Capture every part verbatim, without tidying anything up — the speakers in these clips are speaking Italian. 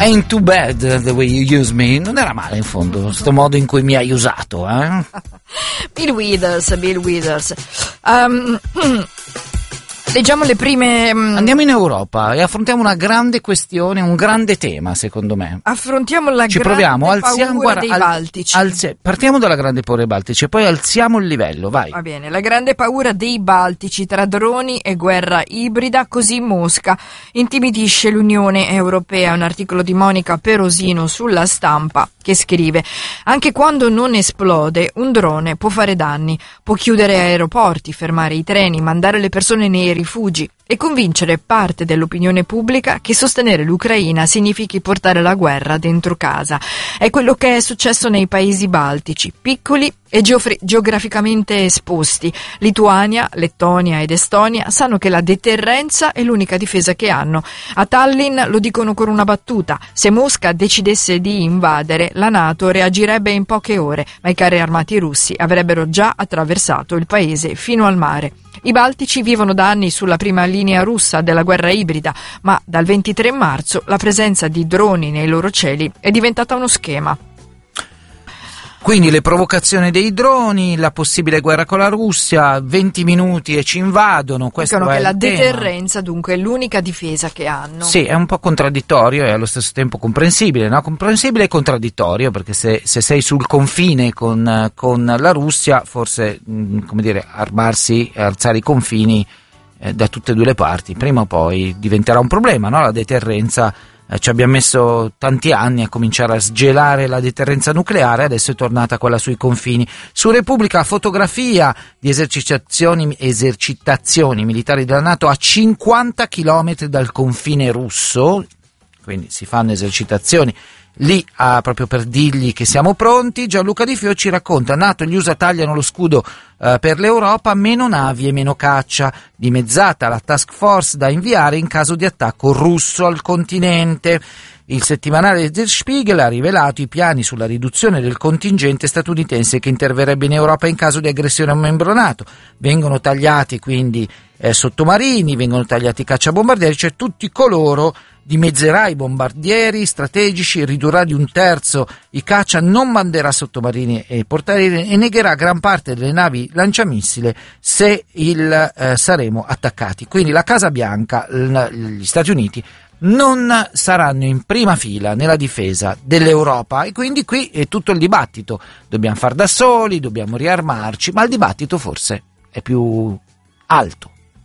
Ain't too bad the way you use me. Non era male in fondo, questo modo in cui mi hai usato, eh? Bill Withers, Bill Withers. Um, leggiamo le prime... Um, Andiamo in Europa e affrontiamo una grande questione, un grande tema, secondo me. Affrontiamo la Ci grande proviamo, paura alziamo, guarda, dei al, Baltici. Alzi, partiamo dalla grande paura dei Baltici e poi alziamo il livello, vai. Va bene, la grande paura dei Baltici tra droni e guerra ibrida, così Mosca intimidisce l'Unione Europea. Un articolo di Monica Perosino sulla Stampa che scrive: anche quando non esplode, un drone può fare danni, può chiudere aeroporti, fermare i treni, mandare le persone nei rifugi e convincere parte dell'opinione pubblica che sostenere l'Ucraina significhi portare la guerra dentro casa. È quello che è successo nei paesi baltici, piccoli e geofri- geograficamente esposti. Lituania, Lettonia ed Estonia sanno che la deterrenza è l'unica difesa che hanno. A Tallinn lo dicono con una battuta: se Mosca decidesse di invadere, la NATO reagirebbe in poche ore, ma i carri armati russi avrebbero già attraversato il paese fino al mare. I Baltici vivono da anni sulla prima linea russa della guerra ibrida, ma dal ventitré marzo la presenza di droni nei loro cieli è diventata uno schema. Quindi le provocazioni dei droni, la possibile guerra con la Russia, venti minuti e ci invadono, questo Dicono è che la il tema. deterrenza dunque è l'unica difesa che hanno. Sì, è un po' contraddittorio e allo stesso tempo comprensibile, no? Comprensibile e contraddittorio, perché se, se sei sul confine con, con la Russia, forse, mh, come dire, armarsi e alzare i confini eh, da tutte e due le parti, prima o poi diventerà un problema, no? La deterrenza. Ci abbiamo messo tanti anni a cominciare a sgelare la deterrenza nucleare, adesso è tornata quella sui confini. Su Repubblica, fotografia di esercitazioni, esercitazioni militari della NATO a cinquanta chilometri dal confine russo, quindi si fanno esercitazioni lì ah, proprio per dirgli che siamo pronti. Gianluca Di Fio ci racconta: NATO e gli U S A tagliano lo scudo eh, per l'Europa, meno navi e meno caccia, dimezzata la task force da inviare in caso di attacco russo al continente. Il settimanale Der Spiegel ha rivelato i piani sulla riduzione del contingente statunitense che interverrebbe in Europa in caso di aggressione a un membro NATO. Vengono tagliati quindi eh, sottomarini, vengono tagliati i cacciabombardieri, cioè tutti coloro. Dimezzerà i bombardieri strategici, ridurrà di un terzo i caccia, non manderà sottomarini e portaerei e negherà gran parte delle navi lanciamissile se il, eh, saremo attaccati. Quindi la Casa Bianca, l- gli Stati Uniti non saranno in prima fila nella difesa dell'Europa e quindi qui è tutto il dibattito. Dobbiamo far da soli, dobbiamo riarmarci, ma il dibattito forse è più alto.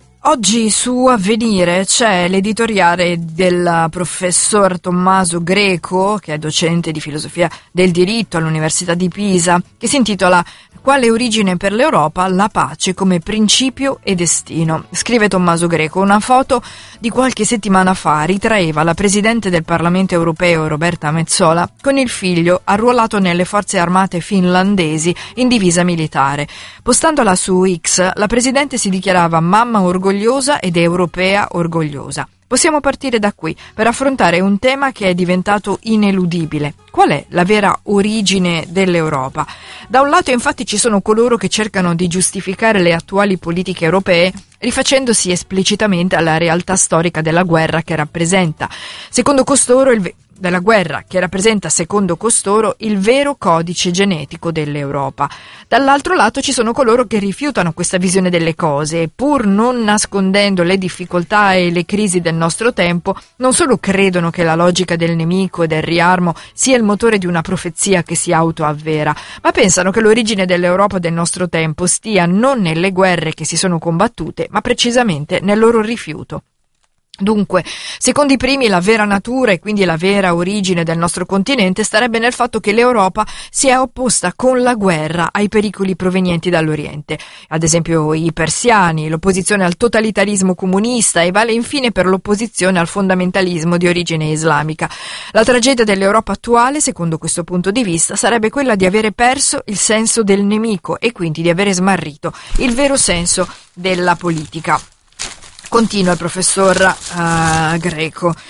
Oggi su Avvenire c'è l'editoriale del professor Tommaso Greco, che è docente di filosofia del diritto all'Università di Pisa, che si intitola "Quale origine per l'Europa? La pace come principio e destino". Scrive Tommaso Greco: una foto di qualche settimana fa ritraeva la presidente del Parlamento europeo Roberta Metsola con il figlio arruolato nelle forze armate finlandesi in divisa militare. Postandola su X, la presidente si dichiarava mamma orgogliosa ed europea orgogliosa. Possiamo partire da qui per affrontare un tema che è diventato ineludibile. Qual è la vera origine dell'Europa? Da un lato, infatti, ci sono coloro che cercano di giustificare le attuali politiche europee rifacendosi esplicitamente alla realtà storica della guerra che rappresenta. Secondo costoro il ve- della guerra che rappresenta secondo costoro il vero codice genetico dell'Europa. Dall'altro lato ci sono coloro che rifiutano questa visione delle cose e, pur non nascondendo le difficoltà e le crisi del nostro tempo, non solo credono che la logica del nemico e del riarmo sia il motore di una profezia che si autoavvera, ma pensano che l'origine dell'Europa del nostro tempo stia non nelle guerre che si sono combattute, ma precisamente nel loro rifiuto. Dunque, secondo i primi, la vera natura e quindi la vera origine del nostro continente starebbe nel fatto che l'Europa si è opposta con la guerra ai pericoli provenienti dall'Oriente, ad esempio i persiani, l'opposizione al totalitarismo comunista e vale infine per l'opposizione al fondamentalismo di origine islamica. La tragedia dell'Europa attuale, secondo questo punto di vista, sarebbe quella di avere perso il senso del nemico e quindi di avere smarrito il vero senso della politica. Continua il professor uh, Greco.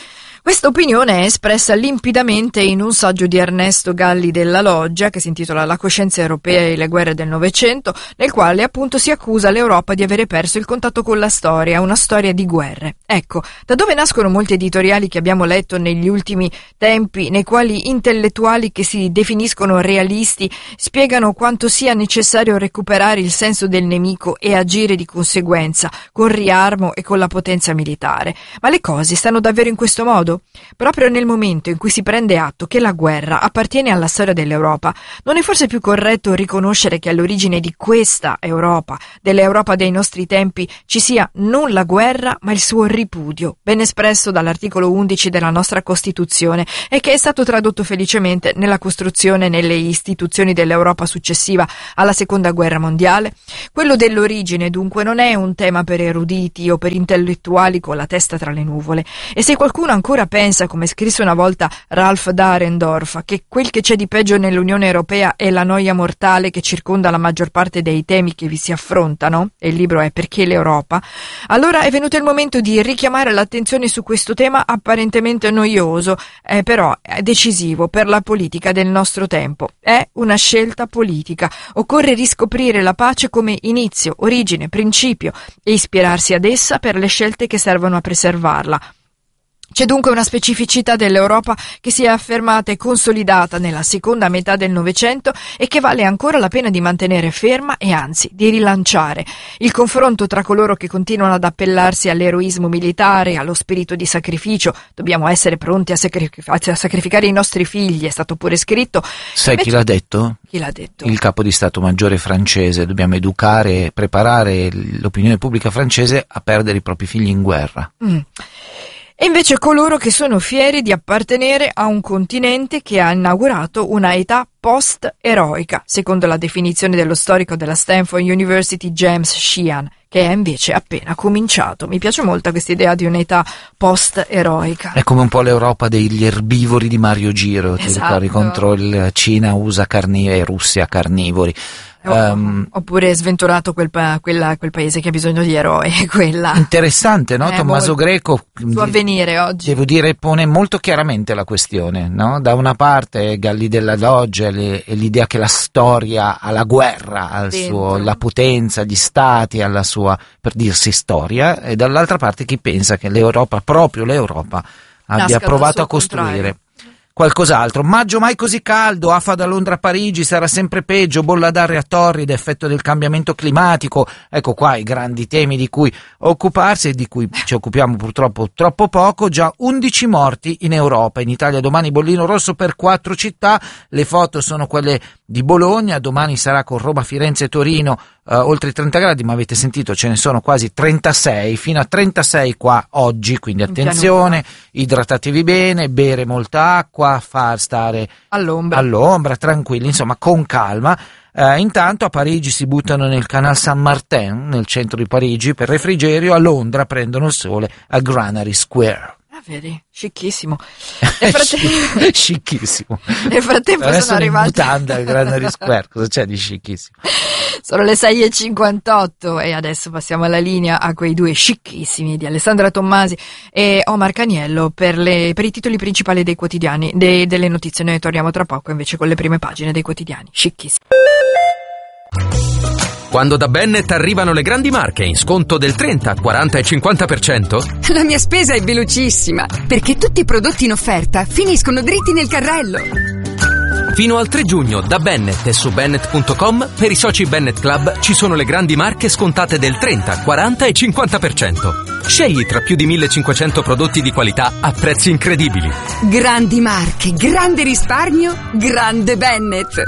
Questa opinione è espressa limpidamente in un saggio di Ernesto Galli della Loggia, che si intitola La coscienza europea e le guerre del Novecento, nel quale appunto si accusa l'Europa di avere perso il contatto con la storia, una storia di guerre. Ecco, da dove nascono molti editoriali che abbiamo letto negli ultimi tempi, nei quali intellettuali che si definiscono realisti spiegano quanto sia necessario recuperare il senso del nemico e agire di conseguenza, con riarmo e con la potenza militare. Ma le cose stanno davvero in questo modo? Proprio nel momento in cui si prende atto che la guerra appartiene alla storia dell'Europa, non è forse più corretto riconoscere che all'origine di questa Europa, dell'Europa dei nostri tempi, ci sia non la guerra ma il suo ripudio, ben espresso dall'articolo undici della nostra Costituzione e che è stato tradotto felicemente nella costruzione nelle istituzioni dell'Europa successiva alla Seconda Guerra Mondiale? Quello dell'origine dunque non è un tema per eruditi o per intellettuali con la testa tra le nuvole, e se qualcuno ancora pensa, come scrisse una volta Ralph Dahrendorf, che quel che c'è di peggio nell'Unione Europea è la noia mortale che circonda la maggior parte dei temi che vi si affrontano, e il libro è Perché l'Europa, allora è venuto il momento di richiamare l'attenzione su questo tema apparentemente noioso, eh, però è decisivo per la politica del nostro tempo. È una scelta politica. Occorre riscoprire la pace come inizio, origine, principio e ispirarsi ad essa per le scelte che servono a preservarla. C'è dunque una specificità dell'Europa che si è affermata e consolidata nella seconda metà del Novecento e che vale ancora la pena di mantenere ferma e anzi di rilanciare. Il confronto tra coloro che continuano ad appellarsi all'eroismo militare, allo spirito di sacrificio, dobbiamo essere pronti a, sacrific- a sacrificare i nostri figli, è stato pure scritto. Sai Invece, chi l'ha detto? Chi l'ha detto? Il capo di Stato Maggiore francese. Dobbiamo educare e preparare l'opinione pubblica francese a perdere i propri figli in guerra. Mm. E invece coloro che sono fieri di appartenere a un continente che ha inaugurato una età post-eroica, secondo la definizione dello storico della Stanford University James Sheehan, che è invece appena cominciato. Mi piace molto questa idea di un'età post-eroica. È come un po' l'Europa degli erbivori di Mario Giro, ti esatto. ricordi, contro il Cina, U S A carnivori e Russia carnivori. Um, oppure sventurato quel, pa- quella, quel paese che ha bisogno di eroi. Quella. Interessante, no? Eh, Tommaso Greco, suo avvenire oggi, devo dire, pone molto chiaramente la questione, no? Da una parte Galli della Loggia le, e l'idea che la storia ha la guerra, al suo, la potenza, gli stati, alla sua, per dirsi, storia, e dall'altra parte chi pensa che l'Europa, proprio l'Europa, abbia Nasca provato a costruire contrario. qualcos'altro. Maggio mai così caldo, afa da Londra a Parigi, sarà sempre peggio, bolla d'aria a Torride, effetto del cambiamento climatico. Ecco qua i grandi temi di cui occuparsi e di cui ci occupiamo purtroppo troppo poco. Già undici morti in Europa. In Italia domani bollino rosso per quattro città, le foto sono quelle di Bologna, domani sarà con Roma, Firenze e Torino eh, oltre i trenta gradi, ma avete sentito ce ne sono quasi trentasei, fino a trentasei qua oggi, quindi attenzione, idratatevi bene, bere molta acqua, far stare all'ombra, all'ombra tranquilli, insomma con calma. Eh, intanto a Parigi si buttano nel Canal Saint-Martin, nel centro di Parigi, per refrigerio. A Londra prendono il sole a Granary Square. Ah, vedi, scicchissimo. Nel frattempo... scicchissimo. Nel frattempo adesso sono arrivati in mutanda al Granary Square, cosa c'è di scicchissimo? Sono le sei e cinquantotto e adesso passiamo alla linea a quei due scicchissimi di Alessandra Tommasi e Omar Caniello per, le, per i titoli principali dei quotidiani, dei, delle notizie. Noi torniamo tra poco invece con le prime pagine dei quotidiani. Scicchissimi. Quando da Bennett arrivano le grandi marche in sconto del trenta, quaranta e cinquanta per cento? La mia spesa è velocissima, perché tutti i prodotti in offerta finiscono dritti nel carrello. Fino al tre giugno da Bennett e su Bennett punto com per i soci Bennett Club ci sono le grandi marche scontate del trenta, quaranta e cinquanta per cento. Scegli tra più di millecinquecento prodotti di qualità a prezzi incredibili. Grandi marche, grande risparmio, grande Bennett.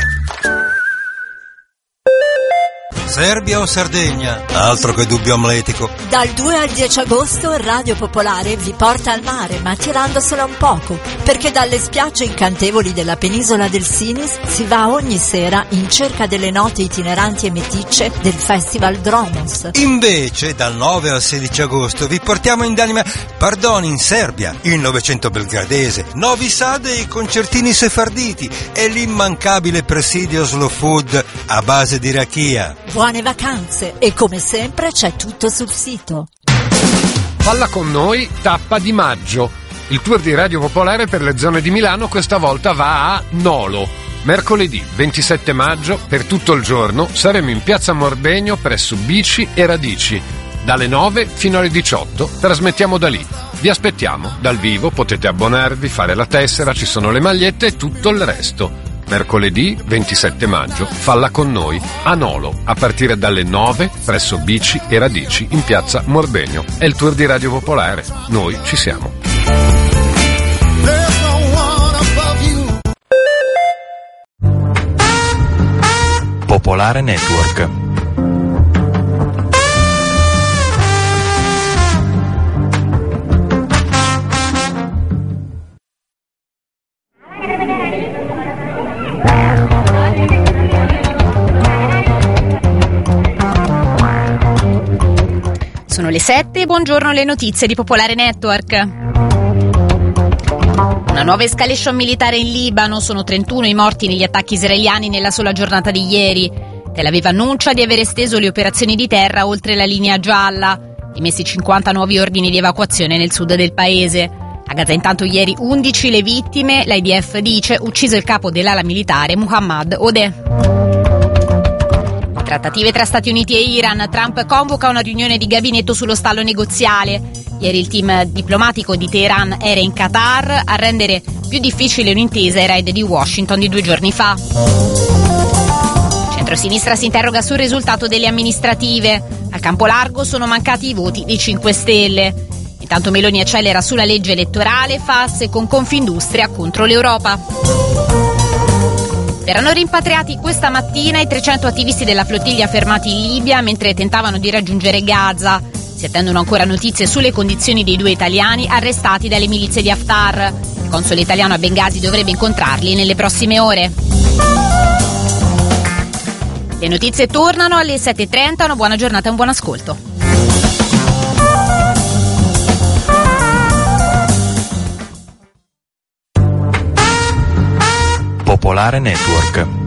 Serbia o Sardegna? Altro che dubbio amletico. Dal due al dieci agosto Radio Popolare vi porta al mare, ma tirandosela un poco, perché dalle spiagge incantevoli della penisola del Sinis si va ogni sera in cerca delle note itineranti e meticce del Festival Dromos. Invece dal nove al sedici agosto vi portiamo in Danima, pardon, in Serbia, il Novecento belgradese, Novi Sad e i concertini sefarditi e l'immancabile presidio Slow Food a base di rachia. Buone vacanze e come sempre c'è tutto sul sito. Falla con noi, tappa di maggio. Il tour di Radio Popolare per le zone di Milano questa volta va a Nolo. Mercoledì ventisette maggio, per tutto il giorno, saremo in Piazza Morbegno presso Bici e Radici. Dalle nove fino alle diciotto trasmettiamo da lì. Vi aspettiamo dal vivo, potete abbonarvi, fare la tessera, ci sono le magliette e tutto il resto. Mercoledì ventisette maggio, falla con noi a Nolo, a partire dalle nove presso Bici e Radici in Piazza Morbegno. È il tour di Radio Popolare, noi ci siamo. Popolare Network. Sono le sette, buongiorno, le notizie di Popolare Network. Una nuova escalation militare in Libano, sono trentuno i morti negli attacchi israeliani nella sola giornata di ieri. Tel Aviv annuncia di aver esteso le operazioni di terra oltre la linea gialla, emessi cinquanta nuovi ordini di evacuazione nel sud del paese. A Gaza intanto ieri undici le vittime, l'I D F dice ucciso il capo dell'ala militare Muhammad Odeh. Trattative tra Stati Uniti e Iran, Trump convoca una riunione di gabinetto sullo stallo negoziale. Ieri il team diplomatico di Teheran era in Qatar, a rendere più difficile un'intesa ai raid di Washington di due giorni fa. Centrosinistra si interroga sul risultato delle amministrative. Al campo largo sono mancati i voti di cinque Stelle. Intanto Meloni accelera sulla legge elettorale, fa asse con Confindustria contro l'Europa. Verranno rimpatriati questa mattina i trecento attivisti della flottiglia fermati in Libia mentre tentavano di raggiungere Gaza. Si attendono ancora notizie sulle condizioni dei due italiani arrestati dalle milizie di Haftar. Il console italiano a Bengasi dovrebbe incontrarli nelle prossime ore. Le notizie tornano alle sette e trenta, una buona giornata e un buon ascolto. Popolare Network.